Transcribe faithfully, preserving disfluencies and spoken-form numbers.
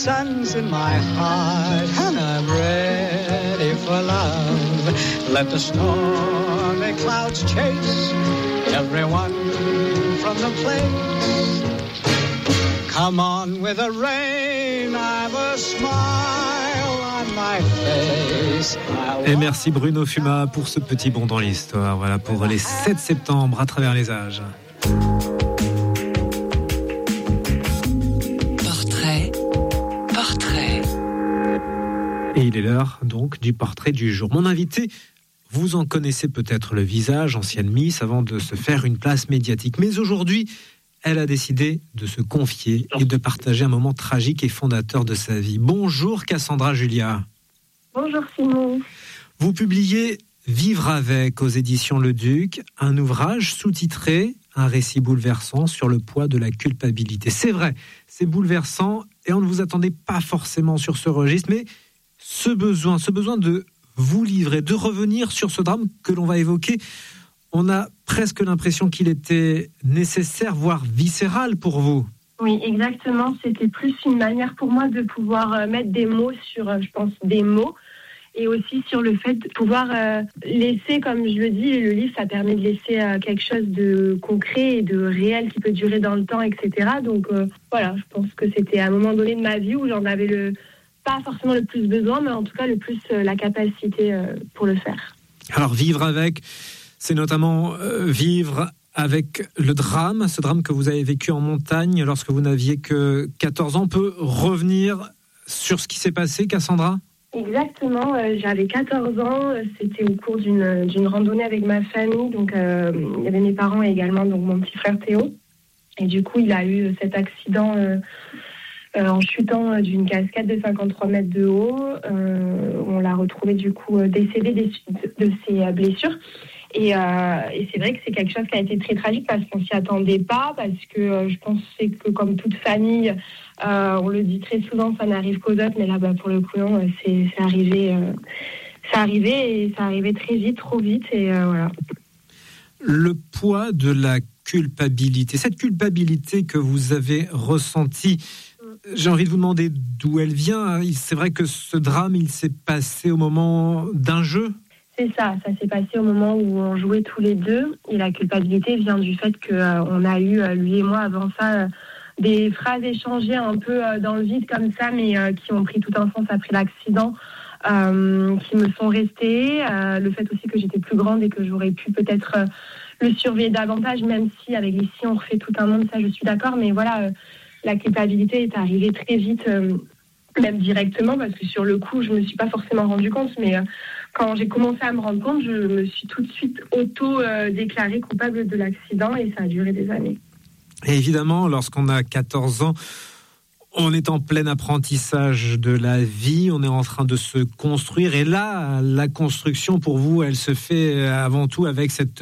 Sun's in my heart and I'm ready for love. Let the stormy clouds chase everyone from the place. Come on with the rain, I've a smile on my face. Et merci Bruno Fuma pour ce petit bond dans l'histoire. Voilà pour les sept septembre à travers les âges. Portrait, portrait. Et il est l'heure donc du portrait du jour. Mon invité, vous en connaissez peut-être le visage, ancienne Miss, avant de se faire une place médiatique. Mais aujourd'hui, elle a décidé de se confier et de partager un moment tragique et fondateur de sa vie. Bonjour Cassandra Julia. Bonjour Simon. Vous publiez Vivre avec aux éditions Le Duc, un ouvrage sous-titré, un récit bouleversant sur le poids de la culpabilité. C'est vrai, c'est bouleversant et on ne vous attendait pas forcément sur ce registre, mais ce besoin, ce besoin de vous livrer, de revenir sur ce drame que l'on va évoquer, on a presque l'impression qu'il était nécessaire, voire viscéral pour vous. Oui, exactement. C'était plus une manière pour moi de pouvoir mettre des mots sur, je pense, des mots. Et aussi sur le fait de pouvoir euh, laisser, comme je le dis, le livre, ça permet de laisser euh, quelque chose de concret et de réel qui peut durer dans le temps, et cetera. Donc euh, voilà, je pense que c'était à un moment donné de ma vie où j'en avais le, pas forcément le plus besoin, mais en tout cas le plus euh, la capacité euh, pour le faire. Alors vivre avec, c'est notamment euh, vivre avec le drame, ce drame que vous avez vécu en montagne lorsque vous n'aviez que quatorze ans. On peut revenir sur ce qui s'est passé, Cassandra ? Exactement, euh, j'avais quatorze ans, c'était au cours d'une, d'une randonnée avec ma famille, donc euh, il y avait mes parents et également donc, mon petit frère Théo. Et du coup, il a eu cet accident euh, euh, en chutant d'une cascade de cinquante-trois mètres de haut. Euh, on l'a retrouvé du coup décédé des, de ses blessures. Et, euh, et c'est vrai que c'est quelque chose qui a été très tragique parce qu'on s'y attendait pas, parce que euh, je pense que comme toute famille, euh, on le dit très souvent, ça n'arrive qu'aux autres, mais là, bah, pour le coup, non, c'est, c'est arrivé, euh, c'est arrivé et ça arrivait très vite, trop vite, et euh, voilà. Le poids de la culpabilité, cette culpabilité que vous avez ressentie, j'ai envie de vous demander d'où elle vient. C'est vrai que ce drame, il s'est passé au moment d'un jeu. C'est ça, ça s'est passé au moment où on jouait tous les deux et la culpabilité vient du fait qu'on euh, a eu, euh, lui et moi, avant ça, euh, des phrases échangées un peu euh, dans le vide comme ça, mais euh, qui ont pris tout un sens après l'accident, euh, qui me sont restées. Euh, le fait aussi que j'étais plus grande et que j'aurais pu peut-être euh, le surveiller davantage, même si avec les si on refait tout un monde, ça je suis d'accord, mais voilà, euh, la culpabilité est arrivée très vite, euh, même directement, parce que sur le coup, je ne me suis pas forcément rendu compte, mais euh, quand j'ai commencé à me rendre compte, je me suis tout de suite auto-déclarée coupable de l'accident et ça a duré des années. Et évidemment, lorsqu'on a quatorze ans, on est en plein apprentissage de la vie, on est en train de se construire. Et là, la construction, pour vous, elle se fait avant tout avec cette